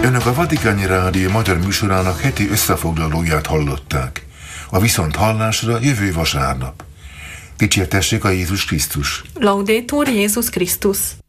Önök a Vatikáni Rádió magyar műsorának heti összefoglalóját hallották. A viszonthallásra jövő vasárnap. Dicsértessék a Jézus Krisztus! Laudetur Jézus Krisztus!